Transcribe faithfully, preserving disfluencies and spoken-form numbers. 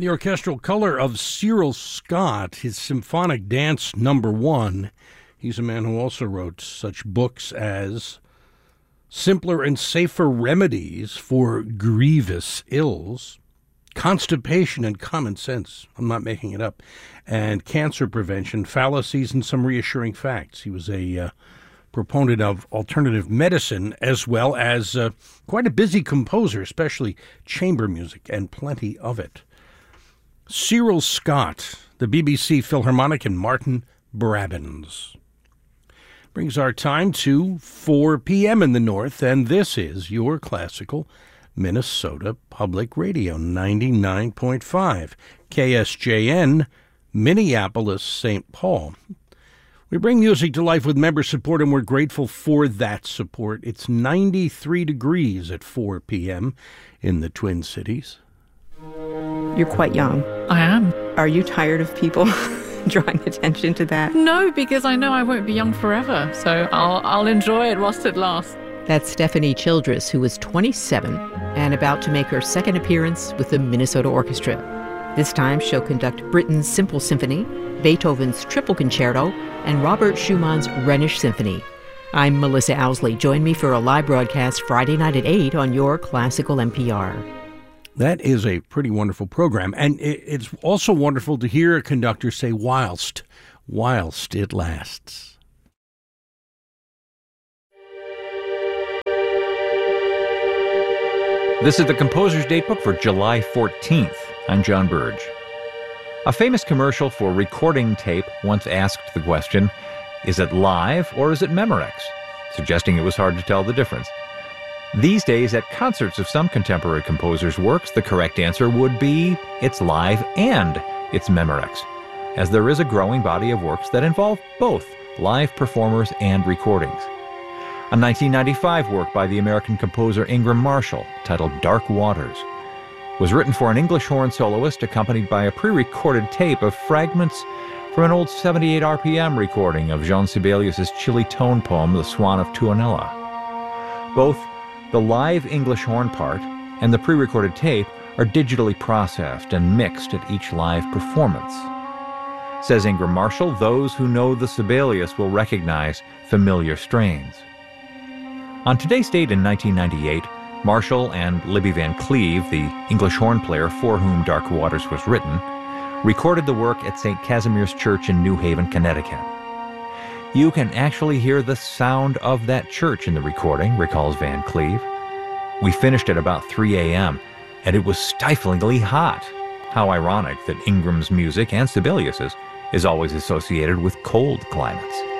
The orchestral color of Cyril Scott, his symphonic dance number one. He's a man who also wrote such books as Simpler and Safer Remedies for Grievous Ills, Constipation and Common Sense, I'm not making it up, and Cancer Prevention, Fallacies and Some Reassuring Facts. He was a uh, proponent of alternative medicine, as well as uh, quite a busy composer, especially chamber music, and plenty of it. Cyril Scott, the B B C Philharmonic, and Martin Brabbins. Brings our time to four p.m. in the north, and this is your classical Minnesota Public Radio, ninety-nine point five, K S J N, Minneapolis, Saint Paul. We bring music to life with member support, and we're grateful for that support. It's ninety-three degrees at four p.m. in the Twin Cities. You're quite young. I am. Are you tired of people drawing attention to that? No, because I know I won't be young forever, so I'll, I'll enjoy it whilst it lasts. That's Stephanie Childress, who is twenty-seven and about to make her second appearance with the Minnesota Orchestra. This time she'll conduct Britten's Simple Symphony, Beethoven's Triple Concerto, and Robert Schumann's Rhenish Symphony. I'm Melissa Owsley. Join me for a live broadcast Friday night at eight on your Classical N P R. That is a pretty wonderful program. And it's also wonderful to hear a conductor say, whilst, whilst it lasts. This is the Composer's Datebook for July fourteenth. I'm John Burge. A famous commercial for recording tape once asked the question, is it live or is it Memorex? Suggesting it was hard to tell the difference. These days, at concerts of some contemporary composers' works, the correct answer would be it's live and it's Memorex, as there is a growing body of works that involve both live performers and recordings. A nineteen ninety-five work by the American composer Ingram Marshall, titled Dark Waters, was written for an English horn soloist accompanied by a pre-recorded tape of fragments from an old seventy-eight R P M recording of Jean Sibelius's chilly tone poem, The Swan of Tuonela. Both the live English horn part and the pre-recorded tape are digitally processed and mixed at each live performance. Says Ingram Marshall, those who know the Sibelius will recognize familiar strains. On today's date in nineteen ninety-eight, Marshall and Libby Van Cleve, the English horn player for whom Dark Waters was written, recorded the work at Saint Casimir's Church in New Haven, Connecticut. You can actually hear the sound of that church in the recording, recalls Van Cleve. We finished at about three a.m., and it was stiflingly hot. How ironic that Ingram's music and Sibelius's is always associated with cold climates.